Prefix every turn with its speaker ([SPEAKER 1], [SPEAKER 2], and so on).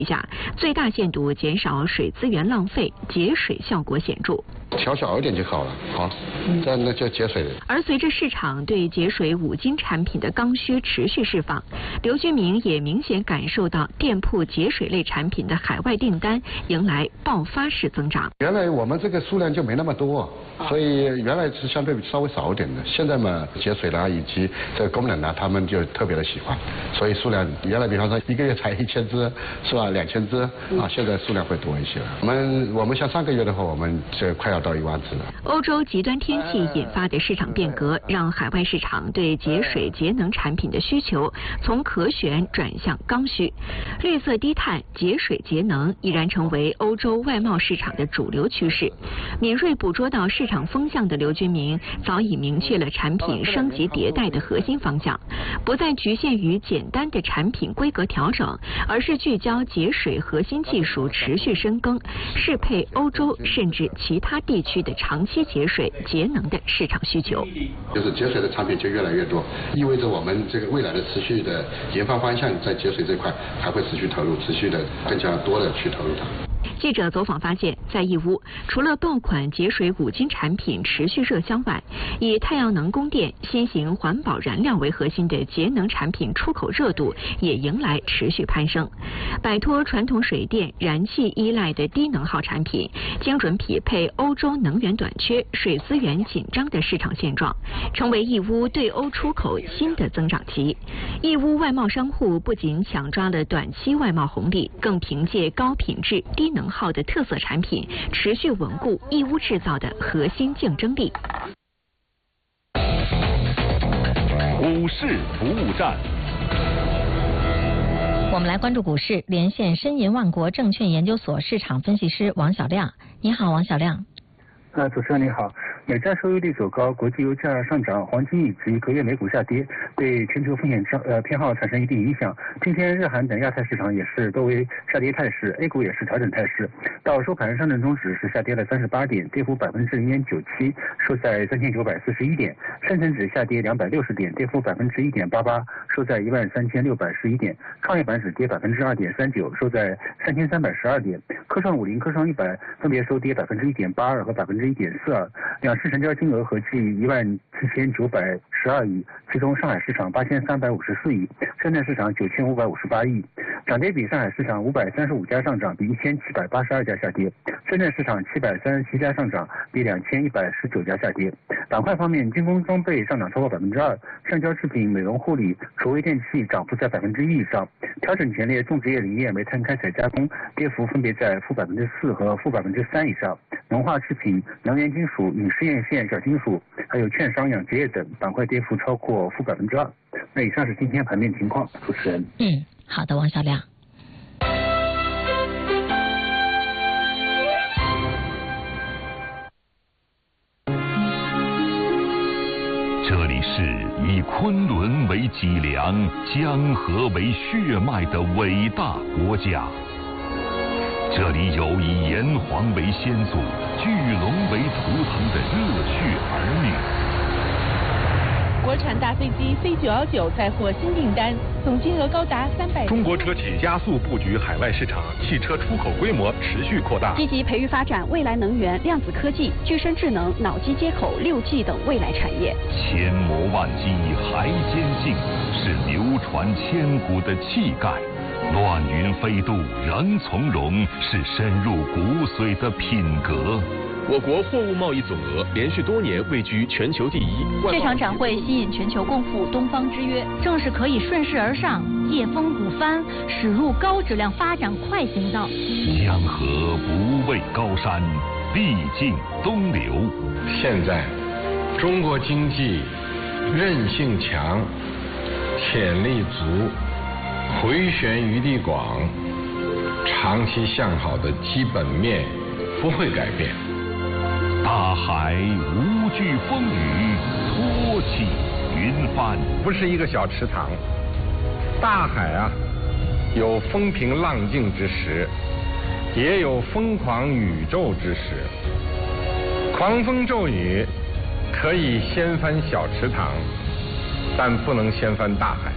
[SPEAKER 1] 下，最大限度减少水资源浪费，节水效果显著。
[SPEAKER 2] 调小一点就好了，好，这样那就节水。
[SPEAKER 1] 而随着市场对节水五金产品的刚需持续释放，刘军明也明显感受到店铺节水类产品的海外订单迎来爆发式增长。
[SPEAKER 2] 原来我们这个数量就没那么多，所以原来是相对稍微少一点的。现在嘛，节水啦以及这个功能呢，他们就特别的喜欢，所以数量原来比方说一个月才1000只是吧，2000只啊，现在数量会多一些了。我们像上个月的话，我们这快要到1万只了。
[SPEAKER 1] 欧洲极端天气引发的市场变革，让海外市场对节水节能产品的需求从可选转向刚需。绿色低碳、节水节能已然成为欧洲外贸市场的主流趋势。敏锐捕捉到市场风向的刘军明，早已明确了产品升级迭代的核心方向，不再局限于简单的产品规格调整，而是聚焦节水核心技术持续深耕，适配欧洲甚至其他地区的长期节水节能的市场需求。
[SPEAKER 2] 就是节水的产品就越来越多，意味着我们这个未来的持续的研发方向在节水这块还会持续投入，持续的更加多的去投入它。
[SPEAKER 1] 记者走访发现，在义乌，除了爆款节水五金产品持续热销外，以太阳能供电、新型环保燃料为核心的节能产品出口热度也迎来持续攀升。摆脱传统水电、燃气依赖的低能耗产品，精准匹配欧洲能源短缺、水资源紧张的市场现状，成为义乌对欧出口新的增长期。义乌外贸商户不仅抢抓了短期外贸红利，更凭借高品质、低能耗的特色产品，持续稳固义乌制造的核心竞争力。
[SPEAKER 3] 股市服务站，
[SPEAKER 4] 我们来关注股市，连线申银万国证券研究所市场分析师王小亮。你好，王小亮。
[SPEAKER 5] 主持人你好。美债收益率走高，国际油价上涨，黄金以及隔夜美股下跌，对全球风险偏好产生一定影响。今天日韩等亚太市场也是多为下跌态势 ，A 股也是调整态势。到收盘，上证综指是下跌了38点，跌幅0.97%，收在3941点；深成指下跌260点，跌幅1.88%，收在13611点；创业板指跌2.39%，收在3312点；科创50、科创100分别收跌1.82%和1.42%。两市成交金额合计17912亿，其中上海市场8354亿，深圳市场9558亿。涨跌比，上海市场535家上涨，比1782家下跌；深圳市场737家上涨，比2119家下跌。板块方面，军工装备上涨超过2%，橡胶制品、美容护理、储微电器涨幅在1%以上。调整前列种植业林业、煤炭开采加工跌幅分别在-4%和-3%以上。农化制品、能源金属、影视院线、小金属，还有券商、养殖业等板块跌幅超过2%。那以上是今天盘面情况，主持人。
[SPEAKER 4] 好的，王小亮。
[SPEAKER 3] 这里是以昆仑为脊梁、江河为血脉的伟大国家。这里有以炎黄为先祖、巨龙为图腾的热血儿女。
[SPEAKER 6] 国产大飞机 C919 再获新订单，总金额高达300。
[SPEAKER 7] 中国车企加速布局海外市场，汽车出口规模持续扩大。
[SPEAKER 8] 积极培育发展未来能源、量子科技、具身智能、脑机接口、6G 等未来产业。
[SPEAKER 3] 千磨万击还坚信，是流传千古的气概。乱云飞渡仍从容，是深入骨髓的品格。
[SPEAKER 7] 我国货物贸易总额连续多年位居全球第一。
[SPEAKER 9] 这场展会吸引全球共赴东方之约，正是可以顺势而上、借风鼓帆，驶入高质量发展快行道。
[SPEAKER 3] 江河不畏高山，历尽东流。
[SPEAKER 10] 现在，中国经济韧性强，潜力足，回旋余地广，长期向好的基本面不会改变。
[SPEAKER 3] 大海无惧风雨，托起云帆。
[SPEAKER 10] 不是一个小池塘，大海啊，有风平浪静之时，也有疯狂宇宙之时。狂风骤雨可以掀翻小池塘，但不能掀翻大海。